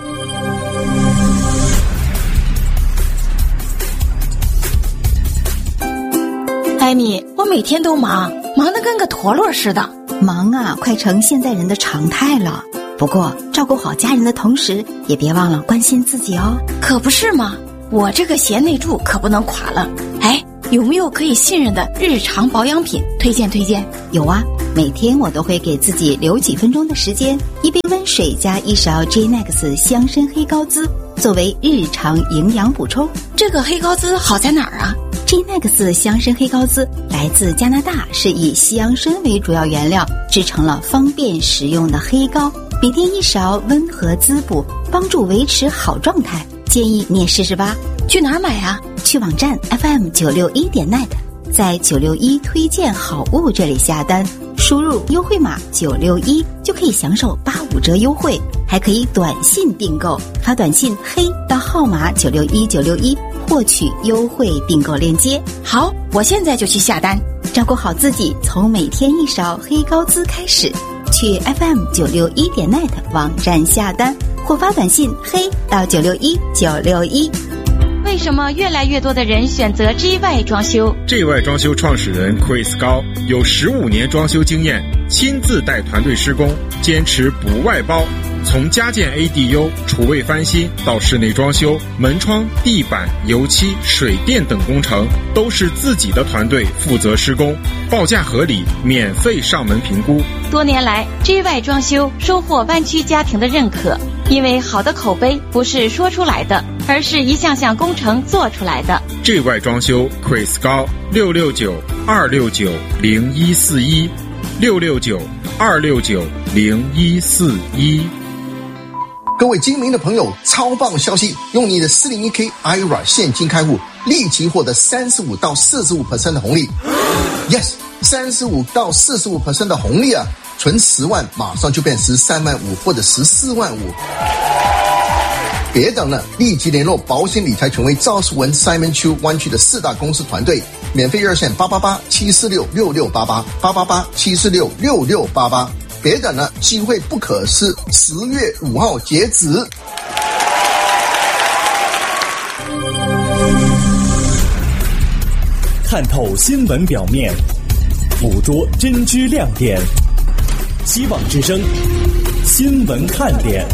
艾米，我每天都忙，忙得跟个陀螺似的。 忙啊，快成现在人的常态了。不过，照顾好家人的同时，也别忘了关心自己哦。 可不是嘛，我这个贤内助可不能垮了。哎，有没有可以信任的日常保养品推荐推荐？ 有啊，每天我都会给自己留几分钟的时间，一杯温水加一勺 J N E X 香参黑高滋，作为日常营养补充。 这个黑高滋好在哪儿啊 ？J N E X 香参黑高滋来自加拿大，是以西洋参为主要原料制成了方便食用的黑膏，每天一勺，温和滋补，帮助维持好状态。建议你也试试吧。 去哪儿买啊？ 去网站 F M 九六一点 net， 在九六一推荐好物这里下单，输入优惠码九六一就可以享受八五折优惠，还可以短信订购，发短信黑到号码九六一九六一获取优惠订购链接。 好，我现在就去下单。 照顾好自己，从每天一勺黑高滋开始。去 F M 九六一点 net 网站下单，或发短信黑到九六一九六一。 为什么越来越多的人选择 G Y 装修 ？G Y 装修创始人 Chris 高有十五年装修经验，亲自带团队施工，坚持不外包。从家建 A D U、厨卫翻新到室内装修、门窗、地板、油漆、水电等工程，都是自己的团队负责施工，报价合理，免费上门评估。 多年来 ，G Y 装修收获湾区家庭的认可，因为好的口碑不是说出来的，而是一项项工程做出来的。 G Y 装修 Chris 高六六九二六九零一四一六六九二六九零一四一。 各位精明的朋友，超棒消息！用你的四零一 K I R A 现金开户，立即获得三十五到四十五 percent 的红利。Yes， 三十五到四十五 percent 的红利啊！存十万，马上就变十三万五或者十四万五。别等了，立即联络保险理财权威赵世文 Simon Chu 湾区的四大公司团队，免费热线八八八七四六六六八八八八八七四六六六八八。别等了，机会不可失，十月五号截止。 看透新闻表面，捕捉真知亮点。希望之声新闻看点。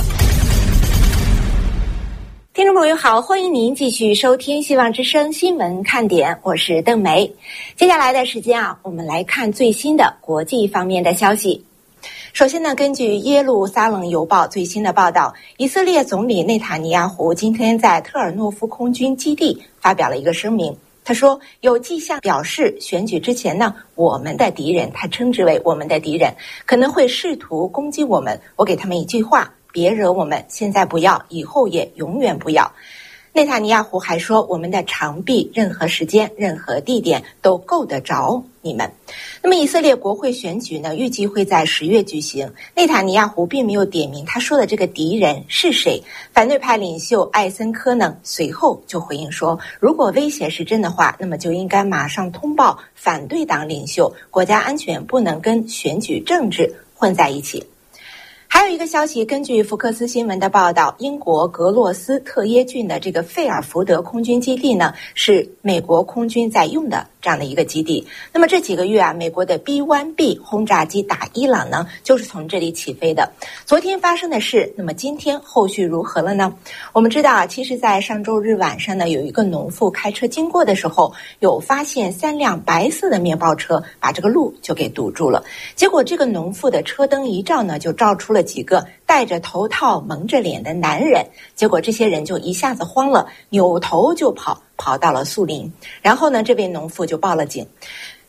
听众朋友好，欢迎您继续收听希望之声新闻看点，我是邓梅。接下来的时间啊，我们来看最新的国际方面的消息。首先呢，根据耶路撒冷邮报最新的报道，以色列总理内塔尼亚胡今天在特尔诺夫空军基地发表了一个声明。他说，有迹象表示选举之前呢，我们的敌人，他称之为我们的敌人，可能会试图攻击我们。我给他们一句话，别惹我们，现在不要，以后也永远不要。内塔尼亚胡还说，我们的长臂任何时间任何地点都够得着你们。那么以色列国会选举呢，预计会在十月举行。内塔尼亚胡并没有点名他说的这个敌人是谁。反对派领袖艾森科呢，随后就回应说，如果威胁是真的话，那么就应该马上通报反对党领袖，国家安全不能跟选举政治混在一起。还有一个消息，根据福克斯新闻的报道，英国格洛斯特耶郡的这个费尔福德空军基地呢，是美国空军在用的这样的一个基地。那么这几个月啊，美国的 B 一 B 轰炸机打伊朗呢，就是从这里起飞的。昨天发生的事，那么今天后续如何了呢？我们知道啊，其实在上周日晚上呢，有一个农妇开车经过的时候，有发现三辆白色的面包车把这个路就给堵住了。结果这个农妇的车灯一照呢，就照出了几个戴着头套蒙着脸的男人，结果这些人就一下子慌了，扭头就跑，跑到了树林。然后呢，这位农妇就报了警。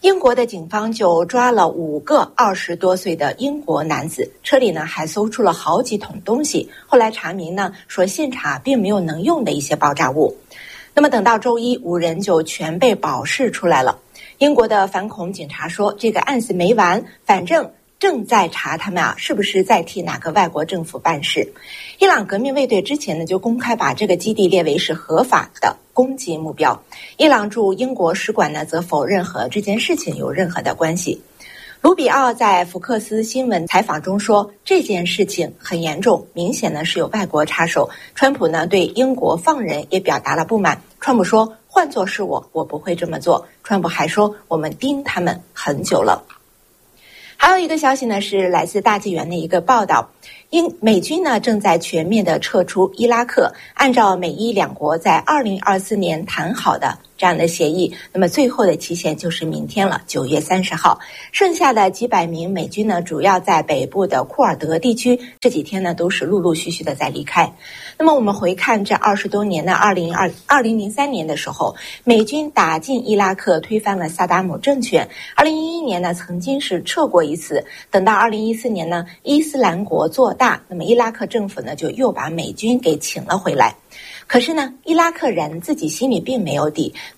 英国的警方就抓了五个二十多岁的英国男子，车里呢还搜出了好几桶东西。后来查明呢，说现场并没有能用的一些爆炸物。那么等到周一，五人就全被保释出来了。英国的反恐警察说，这个案子没完，反正正在查他们啊是不是在替哪个外国政府办事。伊朗革命卫队之前呢就公开把这个基地列为是合法的攻击目标。伊朗驻英国使馆呢则否认和这件事情有任何的关系。卢比奥在福克斯新闻采访中说，这件事情很严重，明显呢是有外国插手。川普呢对英国放人也表达了不满。川普说，换作是我，我不会这么做。川普还说，我们盯他们很久了。还有一个消息呢，是来自大纪元的一个报道，英美军呢正在全面的撤出伊拉克，按照美伊两国在二零二四年谈好的这样的协议，那么最后的期限就是明天了，九月三十号。剩下的几百名美军呢，主要在北部的库尔德地区，这几天呢都是陆陆续续的在离开。那么我们回看这二十多年的二零二二零零三年的时候，美军打进伊拉克，推翻了萨达姆政权。二零一一年呢，曾经是撤过一次。等到二零一四年呢，伊斯兰国做大，那么伊拉克政府呢就又把美军给请了回来。可是呢，伊拉克人自己心里并没有底，